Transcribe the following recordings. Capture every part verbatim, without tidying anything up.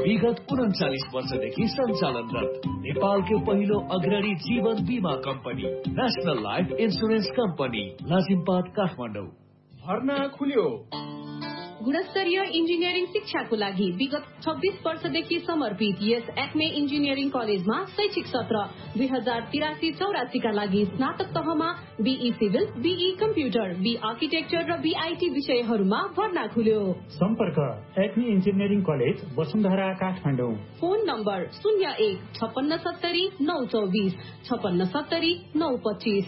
विगत उन्चालिस वर्षदेखि सञ्चालनरत नेपालको पहिलो अग्रणी जीवन बीमा company national life insurance company Lazimpat Kathmandu. भर्ना खुल्यो। गुणस्तरीय इन्जिनियरिङ शिक्षाको लागि विगत छब्बीस वर्षदेखि समर्पित यस एक्मे इन्जिनियरिङ कलेजमा शैक्षिक सत्र दुई हजार तिरासी चौरासीका लागि स्नातक तहमा be civil, be computer, be architecture र बीआईटी विषयहरूमा भर्ना खुल्यो। सम्पर्क Acme engineering college Vasundhara Kathmandu. Phone number शून्य एक छपन्न सत्तरी नौ चौबिस छपन्न सत्तरी नौ पच्चिस।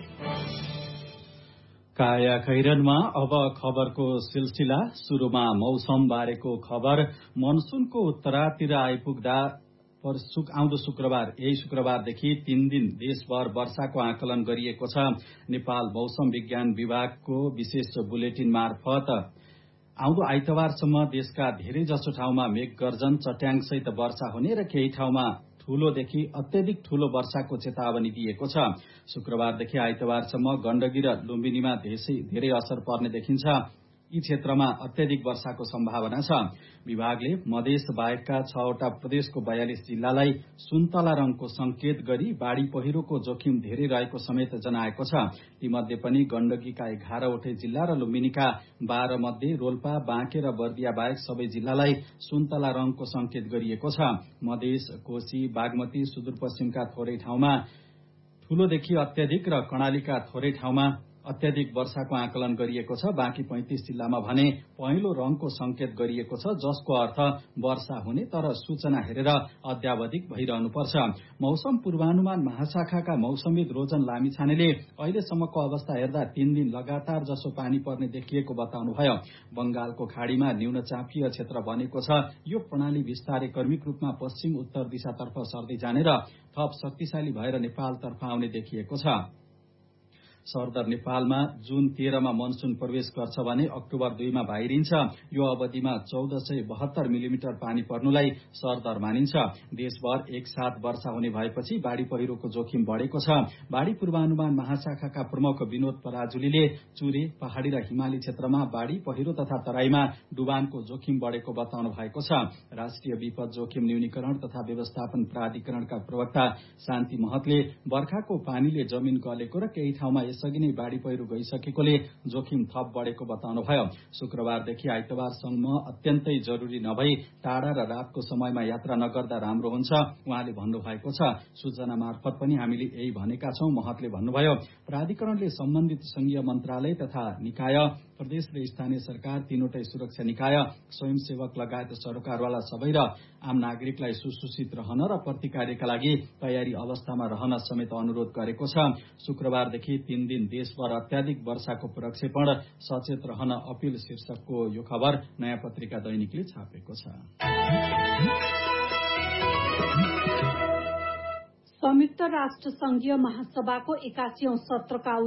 काया खैरनमा अब खबरको सिलसिला। सुरुमा मौसम बारेको खबर। मनसुनको उत्तरातिर आइपुग्दा आउँदो शुक्रबार यही शुक्रबारदेखि तीन दिन देशभर वर्षाको आकलन गरिएको छ। नेपाल मौसम विज्ञान विभागको विशेष बुलेटिन मार्फत आउँदो आइतबारसम्म देशका धेरै जसो ठाउँमा मेघगर्जन चट्याङसहित वर्षा हुने र केही ठाउँमा ठूलोदेखि अत्यधिक ठूलो वर्षाको चेतावनी दिएको छ। शुक्रबारदेखि आइतबारसम्म गण्डकी र लुम्बिनीमा धेरै असर पर्ने देखिन्छ। यी क्षेत्रमा अत्यधिक वर्षाको सम्भावना छ। विभागले मधेस बाहेकका छवटा प्रदेशको बयालिस जिल्लालाई सुन्तला रंगको संकेत गरी बाढ़ी पहिरोको जोखिम धेरै रहेको समेत जनाएको छ। तीमध्ये पनि गण्डकीका एघारवटै जिल्ला र लुम्बिनीका बाह्र मध्ये रोल्पा, बाँके र बर्दिया बाहेक सबै जिल्लालाई सुन्तला रंगको संकेत गरिएको छ। मधेस, कोशी, बागमती, सुदूरपश्चिमका थोरै ठाउँमा ठूलोदेखि अत्यधिक र कर्णालीका थोरै ठाउँमा अत्यधिक वर्षाको आकलन गरिएको छ। बाँकी पैंतिस जिल्लामा भने पहेँलो रंगको संकेत गरिएको छ, जसको अर्थ वर्षा हुने, तर सूचना हेरेर अद्यावधिक भइरहनुपर्छ। मौसम पूर्वानुमान महाशाखाका मौसमविद रोजन लामिछानेले अहिलेसम्मको अवस्था हेर्दा तीन दिन लगातार जसो पानी पर्ने देखिएको बताउनुभयो। बंगालको खाड़ीमा न्यून चापिय क्षेत्र बनेको छ। यो प्रणाली बिस्तारै क्रमिक रूपमा पश्चिम उत्तर दिशातर्फ सर्दै जाने र थप शक्तिशाली भएर नेपालतर्फ आउने देखिएको छ। सरदर नेपालमा जून तेह्रमा मनसून प्रवेश गर्छ भने अक्टोबर दुईमा बाहिरिन्छ। यो अवधिमा चौध सय बहत्तर मिलिमिटर पानी पर्नुलाई सरदर मानिन्छ। देशभर एक साथ वर्षा हुने भएपछि बाढ़ी पहिरोको जोखिम बढ़ेको छ। बाढ़ी पूर्वानुमान महाशाखाका प्रमुख विनोद पराजुलीले चुरे, पहाड़ी र हिमाली क्षेत्रमा बाढ़ी पहिरो तथा तराईमा डुबानको जोखिम बढ़ेको बताउनु भएको छ। राष्ट्रिय विपद जोखिम न्यूनीकरण तथा व्यवस्थापन प्राधिकरणका प्रवक्ता शान्ति महतले बर्खाको पानीले जमिन गलेको र केही ठाउँमा यसअघि नै बाढ़ी पहिरो गइसकेकोले जोखिम थप बढ़ेको बताउनुभयो। शुक्रबारदेखि आइतबारसम्म अत्यन्तै जरूरी नभई टाढा र रातको समयमा यात्रा नगर्दा राम्रो हुन्छ उहाँले भन्नुभएको छ। सूचना मार्फत पनि हामीले यही भनेका छौं महतले भन्नुभयो। प्राधिकरणले सम्बन्धित संघीय मन्त्रालय तथा निकाय, प्रदेश र स्थानीय सरकार, तीनवटै सुरक्षा निकाय, स्वयंसेवक लगायत सरोकारवाला सबै र आम नागरिकलाई सुसूचित रहन र प्रतिकार्यका लागि तयारी अवस्थामा रहन समेत अनुरोध गरेको छ। शुक्रबारदेखि तीन दिन देशभर अत्याधिक वर्षाको प्रक्षेपण, सचेत रहन अपील शीर्षकको यो खबर नयाँ पत्रिका दैनिकले छापेको छ। संयुक्त राष्ट्र संघीय महासभाको एकासीौं सत्रका